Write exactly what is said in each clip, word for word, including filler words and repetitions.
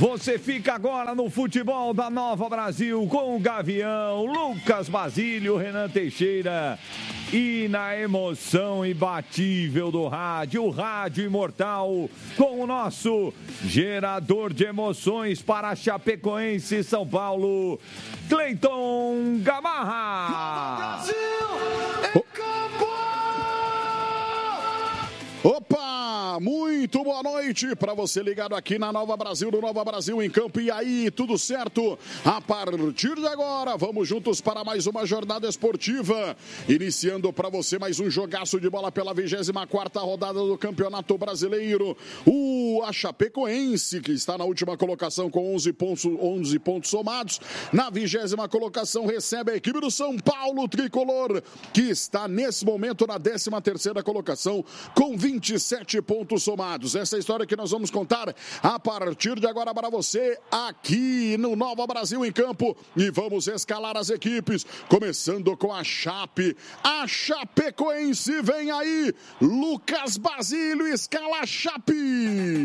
Você fica agora no futebol da Nova Brasil com o Gavião, Lucas Basílio, Renan Teixeira. E na emoção imbatível do rádio, o rádio imortal, com o nosso gerador de emoções para Chapecoense e São Paulo, Cleiton Gamarra. Nova Brasil, em campo! Opa, muito boa noite para você ligado aqui na Nova Brasil, no Nova Brasil em campo. E aí, tudo certo? A partir de agora, vamos juntos para mais uma jornada esportiva. Iniciando para você mais um jogaço de bola pela vigésima quarta rodada do Campeonato Brasileiro. O a Chapecoense, que está na última colocação com onze pontos, onze pontos somados. Na vigésima colocação recebe a equipe do São Paulo Tricolor, que está nesse momento na décima terceira colocação com vinte e sete pontos somados. Essa é a história que nós vamos contar a partir de agora para você aqui no Nova Brasil em campo. E vamos escalar as equipes, começando com a Chape. A Chapecoense vem aí. Lucas Basílio escala a Chape.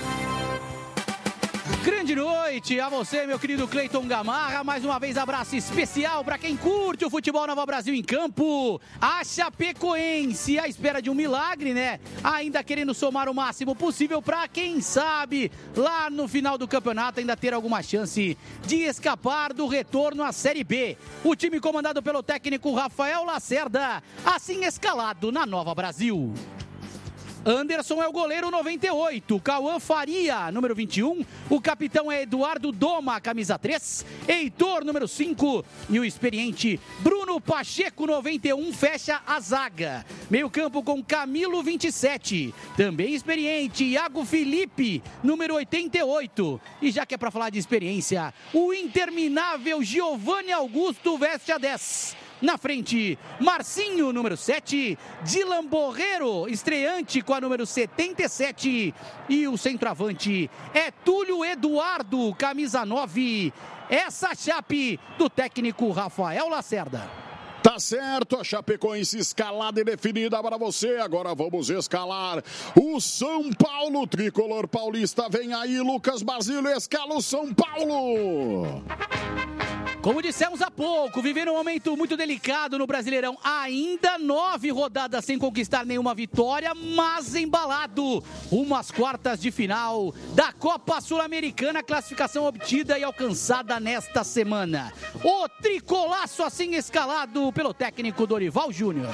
Grande noite a você, meu querido Cleiton Gamarra. Mais uma vez, abraço especial para quem curte o futebol Nova Brasil em campo. A Chapecoense, à espera de um milagre, né? Ainda querendo somar o máximo possível para, quem sabe, lá no final do campeonato ainda ter alguma chance de escapar do retorno à Série B. O time comandado pelo técnico Rafael Lacerda, assim escalado na Nova Brasil. Anderson é o goleiro, noventa e oito. Cauã Faria, número vinte e um. O capitão é Eduardo Doma, camisa três. Heitor, número cinco. E o experiente Bruno Pacheco, noventa e um, fecha a zaga. Meio campo com Camilo, vinte e sete. Também experiente, Iago Felipe, número oitenta e oito. E já que é para falar de experiência, o interminável Giovanni Augusto veste a dez. Na frente, Marcinho, número sete, Dylan Borreiro, estreante com a número setenta e sete, e o centroavante é Túlio Eduardo, camisa nove. Essa Chape do técnico Rafael Lacerda. Tá certo, a Chapecoense escalada e definida para você. Agora vamos escalar o São Paulo Tricolor Paulista. Vem aí, Lucas Basílio, escala o São Paulo. Como dissemos há pouco, vivendo um momento muito delicado no Brasileirão. Ainda nove rodadas sem conquistar nenhuma vitória, mas embalado. Umas quartas de final da Copa Sul-Americana, classificação obtida e alcançada nesta semana. O tricolaço assim escalado pelo técnico Dorival Júnior.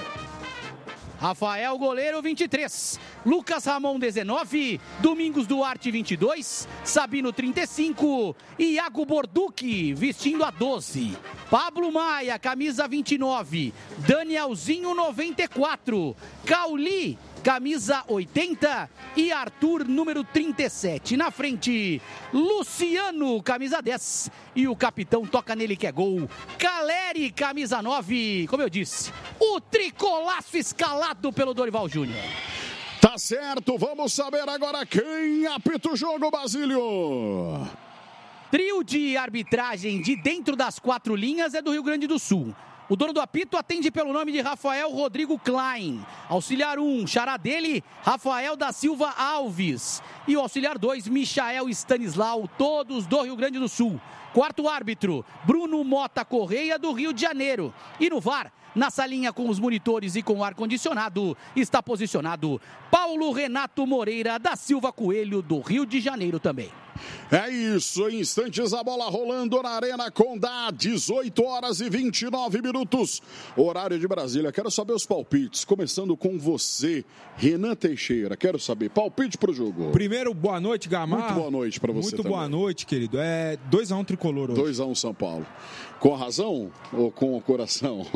Rafael Goleiro, vinte e três. Lucas Ramon, dezenove. Domingos Duarte, vinte e dois. Sabino, trinta e cinco. Iago Borducchi, vestindo a doze. Pablo Maia, camisa vinte e nove. Danielzinho, noventa e quatro. Cauli, camisa oitenta, e Arthur, número trinta e sete. Na frente, Luciano, camisa dez, e o capitão toca nele que é gol. Caleri, camisa nove. Como eu disse, o tricolaço escalado pelo Dorival Júnior. Tá certo, vamos saber agora quem apita o jogo, Basílio. Trio de arbitragem de dentro das quatro linhas é do Rio Grande do Sul. O dono do apito atende pelo nome de Rafael Rodrigo Klein. Auxiliar um, xará dele, Rafael da Silva Alves. E o auxiliar dois, Michael Stanislau, todos do Rio Grande do Sul. Quarto árbitro, Bruno Mota Correia, do Rio de Janeiro. E no V A R, na salinha com os monitores e com ar-condicionado, está posicionado Paulo Renato Moreira da Silva Coelho, do Rio de Janeiro também. É isso, em instantes a bola rolando na Arena Condá, dezoito horas e vinte e nove minutos, horário de Brasília. Quero saber os palpites, começando com você, Renan Teixeira. Quero saber, palpite pro jogo. Primeiro, boa noite, Gamarra. Muito boa noite pra você Muito também. boa noite, querido. É dois a um tricolor hoje. dois a um São Paulo. Com a razão ou com o coração?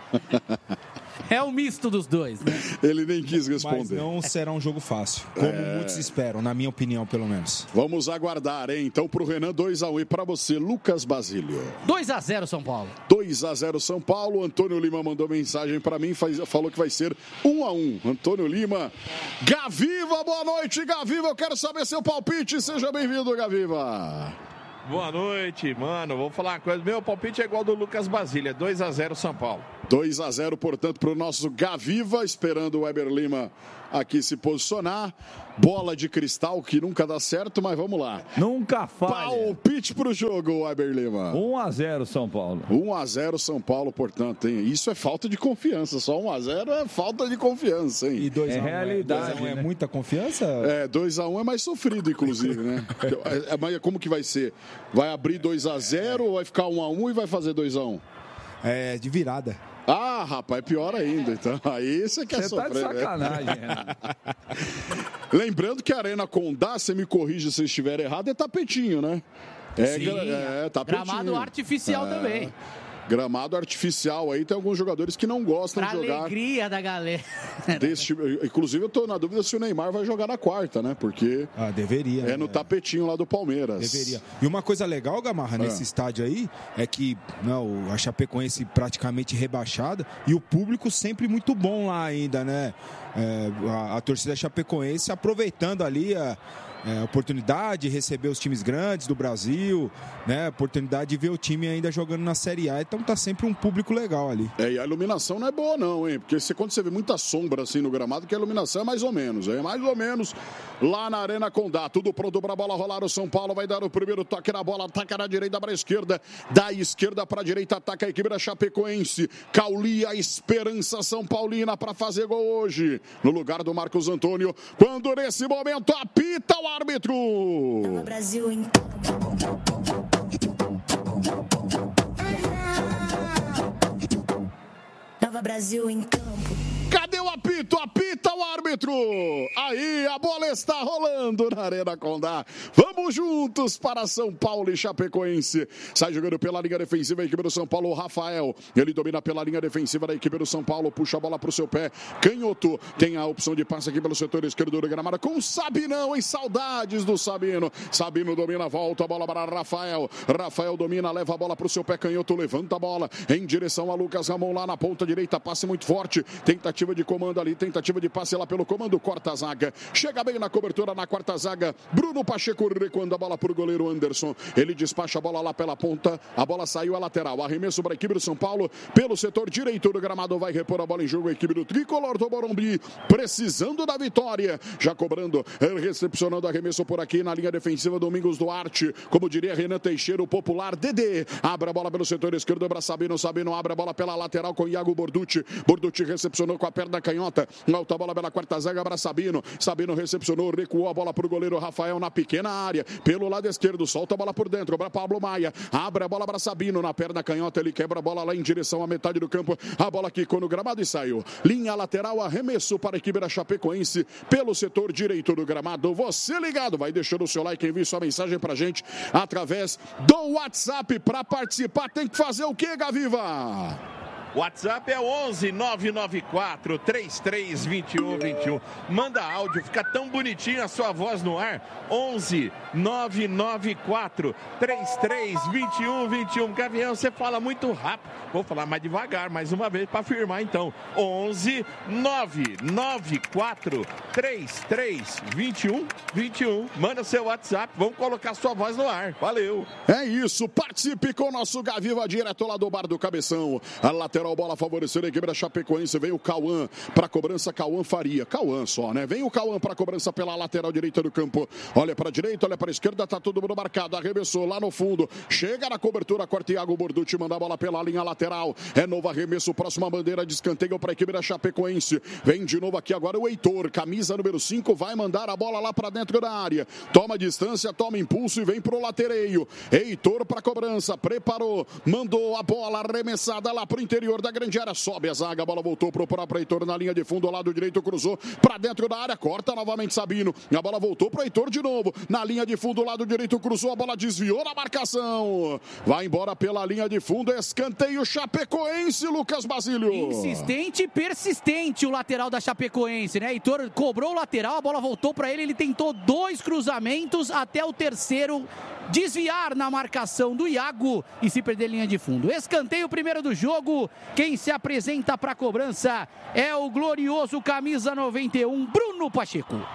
É o misto dos dois, né? Ele nem quis responder. Mas não será um jogo fácil, como é... muitos esperam, na minha opinião, pelo menos. Vamos aguardar, hein? Então, pro Renan, dois a um. E pra você, Lucas Basílio? dois a zero São Paulo. dois a zero São Paulo. Antônio Lima mandou mensagem pra mim, faz, falou que vai ser um a um. Antônio Lima. Gaviva, boa noite, Gaviva. Eu quero saber seu palpite. Seja bem-vindo, Gaviva. Boa noite, mano. Vou falar uma coisa. Meu palpite é igual ao do Lucas Basílio, é dois a zero São Paulo. dois a zero, portanto, para o nosso Gaviva, esperando o Weber Lima aqui se posicionar. Bola de cristal que nunca dá certo, mas vamos lá. Nunca falha. Palpite pro jogo, Weber Lima. um a zero São Paulo. um a zero São Paulo, portanto, hein? Isso é falta de confiança. Só um a zero é falta de confiança, hein? E dois a um é realidade, dois a um é né? muita confiança? É, dois a um é mais sofrido, inclusive, né? É, mas como que vai ser? Vai abrir dois a zero ou vai ficar um a um e vai fazer dois a um? É, de virada. Ah, rapaz, é pior ainda. Então, aí você quer Você sofrer, tá de né? sacanagem, Renan. Lembrando que a Arena Condá, você me corrige se eu estiver errado, é tapetinho, né? É, Sim, é tapetinho. gramado artificial É. também. Gramado artificial aí, tem alguns jogadores que não gostam Pra de jogar. alegria da galera. Desse tipo. Inclusive, eu tô na dúvida se o Neymar vai jogar na quarta, né? Porque Ah, deveria. é no né? tapetinho lá do Palmeiras. Deveria. E uma coisa legal, Gamarra, nesse estádio aí, é que não, a Chapecoense praticamente rebaixada e o público sempre muito bom lá ainda, né? É, a, a torcida chapecoense aproveitando ali a, é, a oportunidade de receber os times grandes do Brasil, né? A oportunidade de ver o time ainda jogando na Série A. Então tá sempre um público legal ali. É, e a iluminação não é boa não, hein? Porque você, quando você vê muita sombra assim no gramado, que a iluminação é mais ou menos, é mais ou menos lá na Arena Condá. Tudo pronto pra bola rolar, o São Paulo vai dar o primeiro toque na bola, ataca da direita pra esquerda, da esquerda pra direita, ataca a equipe da Chapecoense. Cauli, a esperança São Paulina pra fazer gol hoje, no lugar do Marcos Antônio, quando nesse momento apita o árbitro. Nova Brasil em Nova Brasil em campo. Cadê o apito? Apita o árbitro! Aí, a bola está rolando na Arena Condá. Vamos juntos para São Paulo e Chapecoense. Sai jogando pela linha defensiva a equipe do São Paulo, o Rafael. Ele domina pela linha defensiva da equipe do São Paulo, puxa a bola para o seu pé. Canhoto tem a opção de passe aqui pelo setor esquerdo do gramado com o Sabinão, hein? Saudades do Sabino. Sabino domina, volta a bola para Rafael. Rafael domina, leva a bola para o seu pé. Canhoto levanta a bola em direção a Lucas Ramon lá na ponta direita. Passe muito forte. Tentativa de comando ali, tentativa de passe lá pelo comando, corta a zaga, chega bem na cobertura na quarta zaga, Bruno Pacheco recuando a bola para o goleiro Anderson, ele despacha a bola lá pela ponta, a bola saiu a lateral, arremesso para a equipe do São Paulo, pelo setor direito do gramado, vai repor a bola em jogo a equipe do Tricolor do Morumbi, precisando da vitória, já cobrando, recepcionando arremesso por aqui na linha defensiva, Domingos Duarte, como diria Renan Teixeira, o popular Dedê, abre a bola pelo setor esquerdo para Sabino, Sabino abre a bola pela lateral com Iago Borducci, Borducci recepcionou com a perna canhota, alta bola pela quarta zaga para Sabino, Sabino recepcionou, recuou a bola para o goleiro Rafael na pequena área, pelo lado esquerdo, solta a bola por dentro para Pablo Maia, abre a bola para Sabino, na perna canhota, ele quebra a bola lá em direção à metade do campo, a bola quicou no gramado e saiu, linha lateral, arremesso para a equipe da Chapecoense, pelo setor direito do gramado, você ligado, vai deixando o seu like, envie sua mensagem pra gente, através do WhatsApp, para participar tem que fazer o que, Gaviva? WhatsApp é onze nove nove quatro, três três dois um dois um. Manda áudio, fica tão bonitinho a sua voz no ar. onze nove nove quatro, três três dois um dois um. Gavião, você fala muito rápido. Vou falar mais devagar, mais uma vez, para afirmar então. onze nove nove quatro, três três dois um dois um. Manda seu WhatsApp, vamos colocar sua voz no ar. Valeu. É isso, participe com o nosso Gaviva direto lá do Bar do Cabeção. A lateral bola favorecendo a equipe da Chapecoense. Vem o Cauã para cobrança, Cauã Faria. Cauã só, né? Vem o Cauã para cobrança pela lateral direita do campo. Olha para a direita, olha para a esquerda, tá todo mundo marcado. Arremessou lá no fundo. Chega na cobertura, corta Iago Borducci, manda a bola pela linha lateral. É novo arremesso, próxima bandeira de escanteio para a equipe da Chapecoense. Vem de novo aqui agora o Heitor, camisa número cinco, vai mandar a bola lá para dentro da área. Toma distância, toma impulso e vem pro latereio. Heitor para cobrança, preparou, mandou a bola arremessada lá pro interior da grande área, sobe a zaga, a bola voltou pro próprio Heitor na linha de fundo, ao lado direito, cruzou para dentro da área, corta novamente Sabino, a bola voltou pro Heitor de novo, na linha de fundo, lado direito, cruzou, a bola desviou na marcação, vai embora pela linha de fundo, escanteio Chapecoense, Lucas Basílio. Insistente e persistente o lateral da Chapecoense, né? Heitor cobrou o lateral, a bola voltou para ele, ele tentou dois cruzamentos até o terceiro desviar na marcação do Iago e se perder linha de fundo. Escanteio primeiro do jogo, quem se apresenta para a cobrança é o glorioso camisa noventa e um, Bruno Pacheco.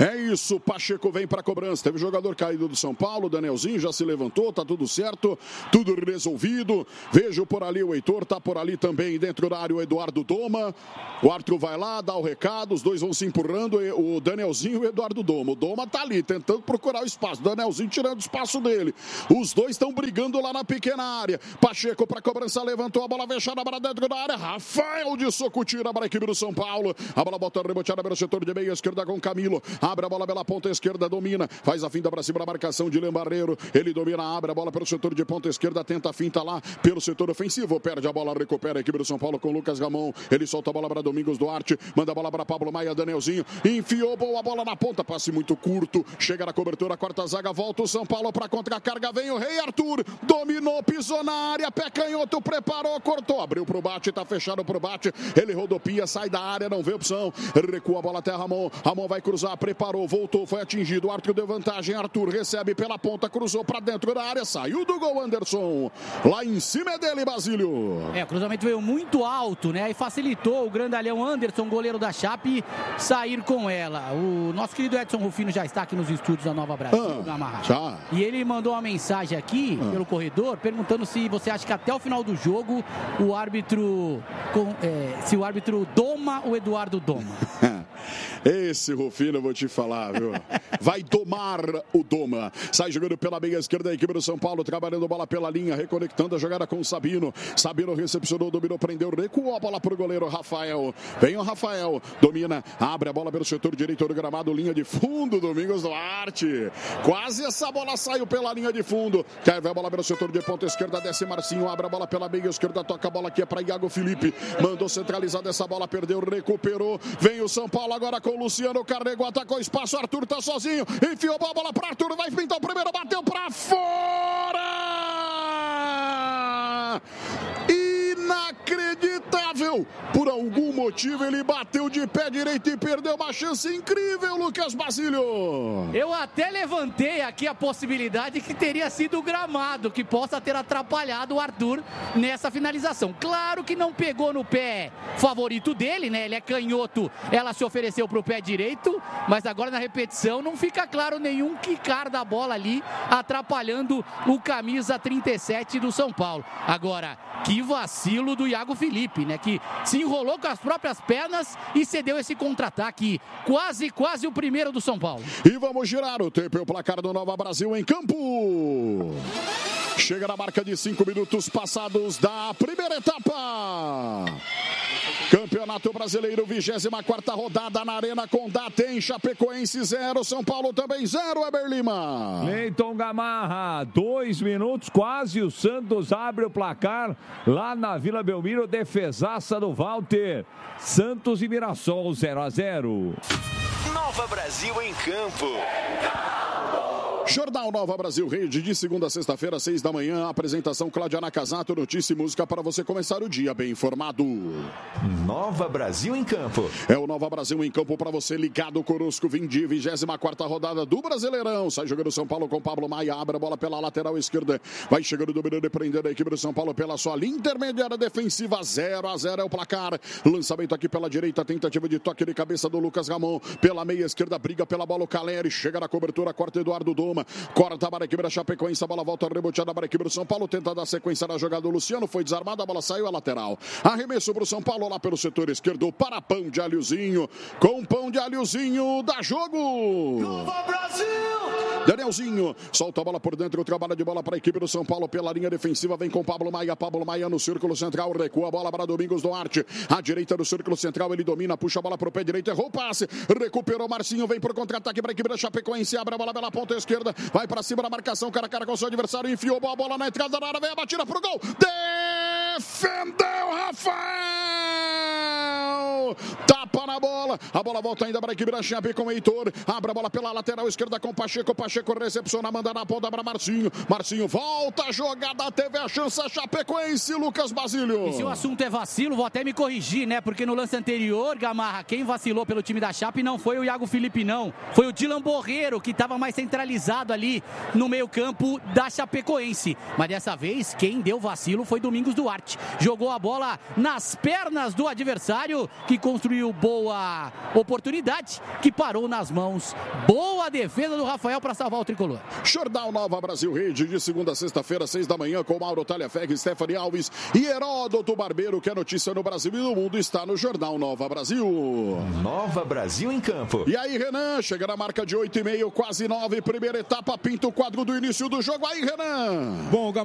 É isso, Pacheco vem para a cobrança. Teve jogador caído do São Paulo, Danielzinho já se levantou, tá tudo certo, tudo resolvido. Vejo por ali o Heitor, tá por ali também dentro da área o Eduardo Doma. O Arthur vai lá, dá o recado, os dois vão se empurrando, o Danielzinho e o Eduardo Doma. O Doma tá ali, tentando procurar o espaço, o Danielzinho tirando o espaço dele. Os dois estão brigando lá na pequena área. Pacheco para a cobrança, levantou a bola fechada para dentro da área. Rafael de soco tira para a equipe do São Paulo. A bola bota reboteada pelo setor de meia esquerda com Camilo. Abre a bola pela ponta esquerda, domina. Faz a finta para cima da marcação de Lembarreiro. Ele domina, abre a bola pelo setor de ponta esquerda. Tenta a finta lá pelo setor ofensivo. Perde a bola, recupera a equipe do São Paulo com Lucas Ramon. Ele solta a bola para Domingos Duarte. Manda a bola para Pablo Maia, Danielzinho. Enfiou boa bola na ponta. Passe muito curto. Chega na cobertura, quarta zaga. Volta o São Paulo para contra-carga. Vem o Rei Arthur. Dominou, pisou na área. Pé canhoto, preparou, cortou. Abriu pro bate, tá fechado pro bate. Ele rodopia, sai da área, não vê opção. Recua a bola até Ramon. Ramon vai cruzar, preparou, voltou, foi atingido. O Arthur deu vantagem. Arthur recebe pela ponta, cruzou pra dentro da área. Saiu do gol, Anderson. Lá em cima é dele, Basílio. É, o cruzamento veio muito alto, né? E facilitou o grandalhão Anderson, goleiro da Chape, sair com ela. O nosso querido Edson Rufino já está aqui nos estúdios da Nova Brasil, ah, Gamarra. Já. E ele mandou uma mensagem aqui ah. pelo corredor, perguntando se você acha que até o final do jogo o árbitro, com, é, se o árbitro doma o Eduardo Doma. Esse Rufino, eu vou te falar, viu? Vai domar o Doma. Sai jogando pela meia esquerda a equipe do São Paulo, trabalhando bola pela linha, reconectando a jogada com o Sabino. Sabino recepcionou, dominou, prendeu, recuou a bola para o goleiro Rafael. Vem o Rafael, domina, abre a bola pelo setor direito do gramado, linha de fundo, Domingos Duarte. Quase essa bola saiu pela linha de fundo. Cai a bola pelo setor de ponta esquerda, desce Marcinho, abre a bola pela meia esquerda, toca a bola aqui é para Iago Felipe. Mandou centralizar dessa bola, perdeu, recuperou. Vem o São Paulo agora com o Luciano, carregou, atacou o espaço, Arthur tá sozinho, enfiou a bola para Arthur, vai pintar o primeiro, bateu para fora! Inacreditável! Por algum motivo ele bateu de pé direito e perdeu uma chance incrível, Lucas Basílio! Eu até levantei aqui a possibilidade que teria sido o gramado que possa ter atrapalhado o Arthur nessa finalização. Claro que não pegou no pé favorito dele, né? Ele é canhoto, ela se ofereceu pro pé direito, mas agora na repetição não fica claro nenhum quicar da bola ali, atrapalhando o camisa trinta e sete do São Paulo. Agora, que vacilo do Iago Felipe, né? Que se enrolou com as próprias pernas e cedeu esse contra-ataque. Quase, quase o primeiro do São Paulo. E vamos girar o tempo e o placar do Nova Brasil em campo. Chega na marca de cinco minutos passados da primeira etapa. Campeonato Brasileiro, vigésima quarta rodada na Arena Condá. Tem Chapecoense zero, São Paulo também zero, Eber Lima. Cleiton Gamarra, dois minutos, quase o Santos abre o placar lá na Vila Belmiro, defesaça do Walter. Santos e Mirassol zero a zero. Nova Brasil em campo. Jornal Nova Brasil Rede, de segunda a sexta-feira, seis da manhã. Apresentação Cláudia Nakazato, notícia e música para você começar o dia bem informado. Nova Brasil em campo. É o Nova Brasil em campo para você ligado conosco. Vim de vigésima quarta rodada do Brasileirão. Sai jogando São Paulo com Pablo Maia. Abre a bola pela lateral esquerda. Vai chegando, dominando e prendendo a equipe do São Paulo pela sua linha intermediária defensiva. zero a zero é o placar. Lançamento aqui pela direita. Tentativa de toque de cabeça do Lucas Ramon. Pela meia esquerda, briga pela bola o Caleri. Chega na cobertura, corta Eduardo Doma. Corta para a equipe da Chapecoense, a bola volta reboteada para a equipe do São Paulo, tenta dar sequência na jogada do Luciano, foi desarmada, a bola saiu a lateral. Arremesso para o São Paulo lá pelo setor esquerdo, para pão de alhozinho, com pão de alhozinho, dá jogo! Nova Brasil! Danielzinho, solta a bola por dentro, trabalha de bola para a equipe do São Paulo pela linha defensiva, vem com Pablo Maia, Pablo Maia no círculo central, recua a bola para Domingos Duarte, à direita do círculo central, ele domina, puxa a bola para o pé direito, errou o passe, recuperou Marcinho, vem por contra-ataque para a equipe da Chapecoense, abre a bola pela ponta esquerda, vai para cima da marcação, cara a cara com o seu adversário, enfiou a bola na entrada da área, vem a batida pro gol, defendeu Rafael, tapa na bola, a bola volta ainda para a equipe da Chape com o Heitor, abre a bola pela lateral esquerda com Pacheco, Pacheco recepciona, manda na ponta para Marcinho, Marcinho volta a jogada, teve a chance a Chapecoense, Lucas Basílio. E se o assunto é vacilo, vou até me corrigir, né, porque no lance anterior, Gamarra, quem vacilou pelo time da Chape não foi o Iago Felipe não, foi o Dylan Borreiro, que estava mais centralizado ali no meio campo da Chapecoense, mas dessa vez quem deu vacilo foi Domingos Duarte, jogou a bola nas pernas do adversário, que construiu boa boa oportunidade que parou nas mãos. Boa defesa do Rafael para salvar o tricolor. Jornal Nova Brasil Rede, de segunda a sexta-feira, seis da manhã, com Mauro Talhaferri, Stephanie Alves e Heródoto Barbeiro, que é notícia no Brasil e no mundo, está no Jornal Nova Brasil. Nova Brasil em Campo. E aí, Renan, chega na marca de oito e meio, quase nove, primeira etapa, pinta o quadro do início do jogo. Aí, Renan! Bom,